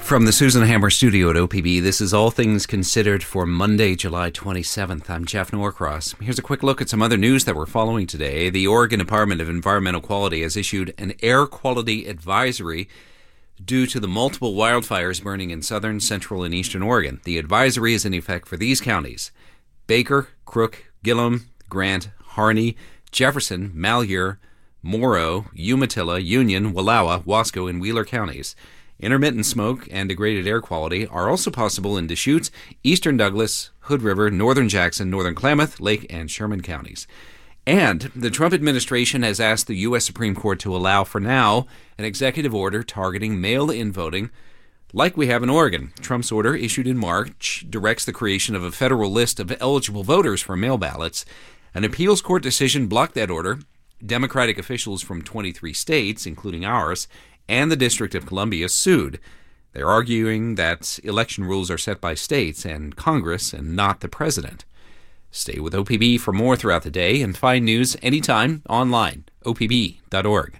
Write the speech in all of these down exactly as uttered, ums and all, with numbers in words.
From the Susan Hammer studio at O P B, this is All Things Considered for Monday, July twenty-seventh. I'm Jeff Norcross. Here's a quick look at some other news that we're following today. The Oregon Department of Environmental Quality has issued an air quality advisory due to the multiple wildfires burning in southern, central, and eastern Oregon. The advisory is in effect for these counties: Baker, Crook, Gillum, Grant, Harney, Jefferson, Malheur, Morrow, Umatilla, Union, Wallowa, Wasco, and Wheeler counties. Intermittent smoke and degraded air quality are also possible in Deschutes, eastern Douglas, Hood River, northern Jackson, northern Klamath, Lake, and Sherman counties. And the Trump administration has asked the U S Supreme Court to allow, for now, an executive order targeting mail-in voting like we have in Oregon. Trump's order, issued in March, directs the creation of a federal list of eligible voters for mail ballots. An appeals court decision blocked that order. Democratic officials from twenty-three states, including ours, and the District of Columbia sued. They're arguing that election rules are set by states and Congress and not the president. Stay with O P B for more throughout the day and find news anytime online, O P B dot org.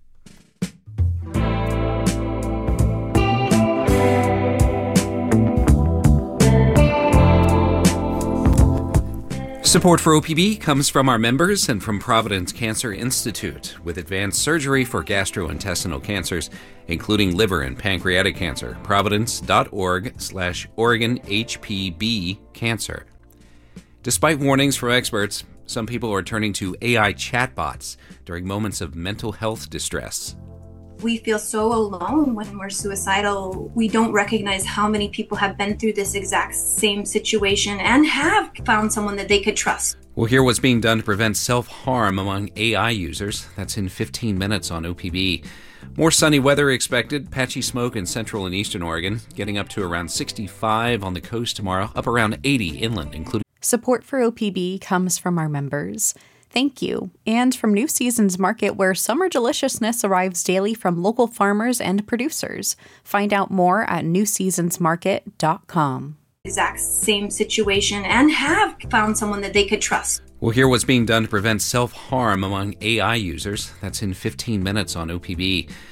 Support for O P B comes from our members and from Providence Cancer Institute, with advanced surgery for gastrointestinal cancers, including liver and pancreatic cancer. Providence.org slash Oregon H P B cancer. Despite warnings from experts, some people are turning to A I chatbots during moments of mental health distress. We feel so alone when we're suicidal. We don't recognize how many people have been through this exact same situation and have found someone that they could trust. We'll hear what's being done to prevent self-harm among A I users. That's in fifteen minutes on O P B. More sunny weather expected. Patchy smoke in central and eastern Oregon, getting up to around sixty-five on the coast tomorrow, up around eighty inland, including. Support for O P B comes from our members. Thank you. And from New Seasons Market, where summer deliciousness arrives daily from local farmers and producers. Find out more at new seasons market dot com. Exact same situation and have found someone that they could trust. We'll hear what's being done to prevent self-harm among A I users. That's in fifteen minutes on O P B.